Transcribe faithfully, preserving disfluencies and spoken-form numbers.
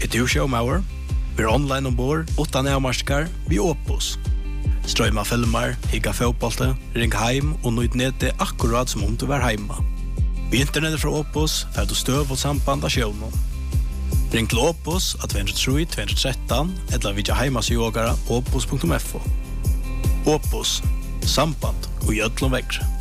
Er du showmauer? Vi er online ombord, utan avmarskar, vi Opus. Strøyma filmer, higga fotbollte, ring heim og nøyd nede akkurat som om du var heima. Vi internettet fra Opus, fer du støv og samband av sjøvnen. Ring til Opus at to tre to tre tre eller vidja heimasjogara opus punktum f o. Opus, samband og gjødlom vekkre.